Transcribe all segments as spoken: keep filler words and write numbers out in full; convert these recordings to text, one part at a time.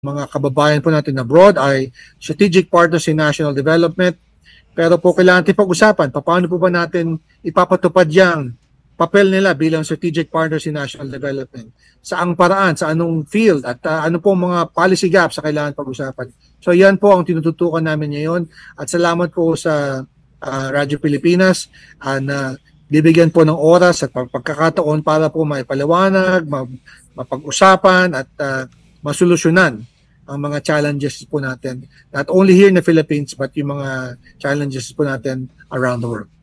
mga kababayan po natin abroad ay strategic partners in national development. Pero po kailangan natin pag-usapan, paano po ba natin ipapatupad yang papel nila bilang strategic partners in national development? Saang paraan, sa anong field, at uh, ano po mga policy gaps sa kailangan pag-usapan. So yan po ang tinututukan namin ngayon. At salamat po sa uh, Radyo Pilipinas uh, na bibigyan po ng oras at pagkakataon para po maipaliwanag, mapag-usapan at uh, masolusyonan ang mga challenges po natin. Not only here in the Philippines, but yung mga challenges po natin around the world.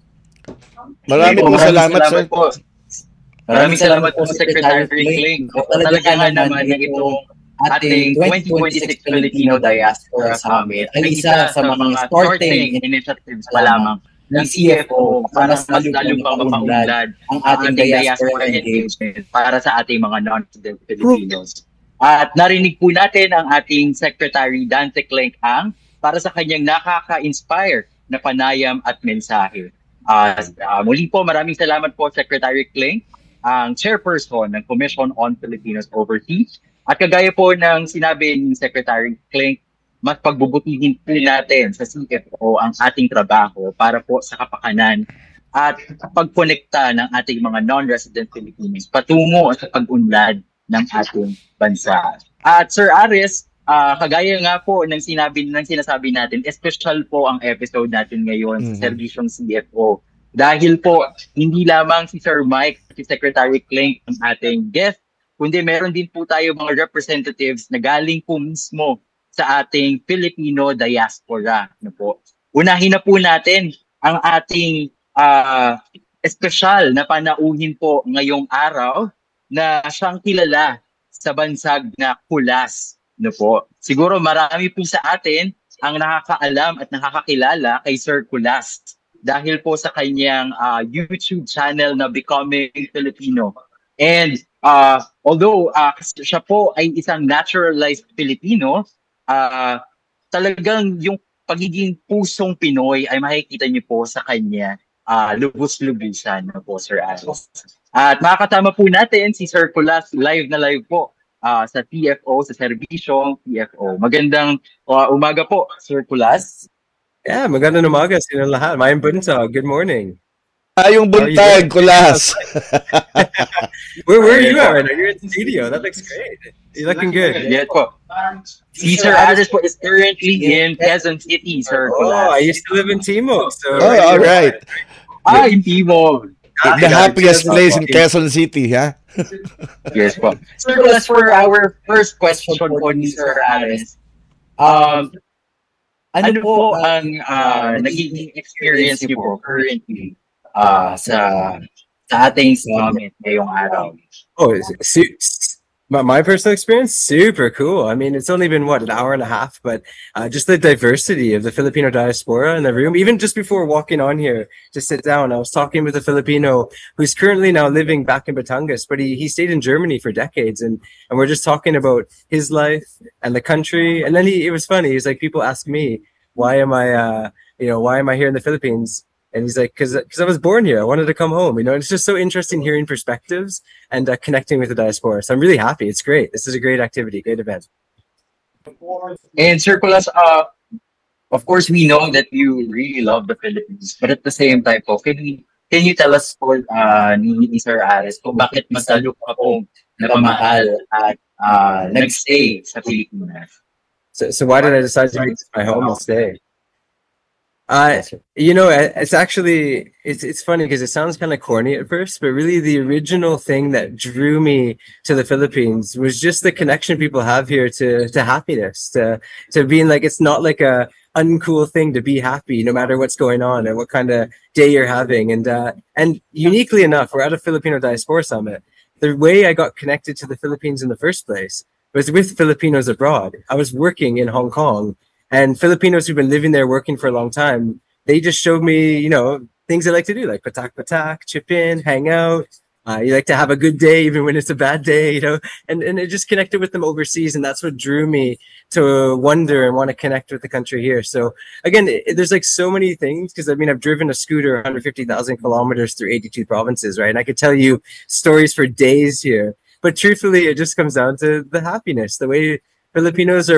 Maraming po salamat, salamat sir. po. Maraming salamat po, Secretary Kling. Talaga nga naman na itong ating twenty twenty-six Filipino Diaspora Summit ay isa sa mga starting initiatives pa lamang ng C F O para sa mas lalong pang mapaunlad ang ating diaspora engagement para sa ating mga non-resident Filipinos. At narinig po natin ang ating Secretary Dante Clenk Ang para sa kanyang nakaka-inspire na panayam at mensahe. Uh, uh, muli po, maraming salamat po, Secretary Clenk, ang chairperson ng Commission on Filipinos Overseas. At kagaya po ng sinabi ni Secretary Clenk, mas pagbubutihin po natin sa C F O ang ating trabaho para po sa kapakanan at pagkonekta ng ating mga non-resident Filipinos patungo sa pag-unlad ng ating bansa. At Sir Aris, uh, kagaya nga po ng sinabi ng sinasabi natin, special po ang episode natin ngayon mm-hmm. sa serbisyong C F O. Dahil po, hindi lamang si Sir Mike, si Secretary Clenk ang ating guest, kundi meron din po tayo mga representatives na galing po mismo sa ating Filipino diaspora. Ano po? Unahin na po natin ang ating uh, special na panauhin po ngayong araw na siyang kilala sa bansag na Kulas. No po. Siguro marami po sa atin ang nakakaalam at nakakakilala kay Sir Kulas dahil po sa kanyang uh, YouTube channel na Becoming Filipino. And uh, although uh, siya po ay isang naturalized Filipino, uh, talagang yung pagiging pusong Pinoy ay makikita niyo po sa kanya uh, lubos-lubusan na po, Sir Aris. At makakatama po natin si Sir Kulas live na live po uh, sa T F O, sa serbisyong T F O. Magandang uh, umaga po, Sir Kulas. Yeah, magandang umaga sa inyong lahat. Mayang buntag. Good morning. Ah, yung buntag, Kulas. where, where are you at right now? You're in the studio. That looks great. You're looking good. Yeah, po. Si Sir Aris po is currently in Quezon City, Sir Kulas. Oh, I used to live in Timog. So oh, all right. Ah, in Timog. The happiest place in Quezon City, ha? Yes po. Sir Kulas, for our first question po ni Sir Aris, um, ano po ang uh, nagiging experience niyo po currently uh, sa sa ating summit ngayong araw? Oh, su- my, my personal experience, super cool. I mean, it's only been, what, an hour and a half, but uh, just the diversity of the Filipino diaspora in the room. Even just before walking on here to sit down, I was talking with a Filipino who's currently now living back in Batangas, but he, he stayed in Germany for decades. And, and we're just talking about his life and the country. And then he, it was funny. He's like, people ask me, why am I, uh, you know, why am I here in the Philippines? And he's like, because because I was born here. I wanted to come home. You know, it's just so interesting hearing perspectives and uh, connecting with the diaspora. So I'm really happy. It's great. This is a great activity, great event. And Sir Kulas, uh, of course, we know that you really love the Philippines. But at the same time po, can, we, can you tell us po, uh, ni, ni Sir Aris, kung bakit mas lalo ka pong napamahal at uh, nag-stay sa Pilipinas? So, so why did I decide to make this my home and stay? Uh, you know, it's actually, it's it's funny because it sounds kind of corny at first, but really the original thing that drew me to the Philippines was just the connection people have here to, to happiness, to, to being like, it's not like a uncool thing to be happy no matter what's going on and what kind of day you're having. And, uh, and uniquely enough, we're at a Filipino Diaspora Summit. The way I got connected to the Philippines in the first place was with Filipinos abroad. I was working in Hong Kong. And Filipinos who've been living there working for a long time, they just showed me, you know, things they like to do, like patak patak, chip in, hang out. Uh, you like to have a good day even when it's a bad day, you know, and, and it just connected with them overseas. And that's what drew me to wonder and want to connect with the country here. So again, it, there's like so many things because I mean, I've driven a scooter one hundred fifty thousand kilometers through eighty-two provinces, right? And I could tell you stories for days here. But truthfully, it just comes down to the happiness, the way Filipinos are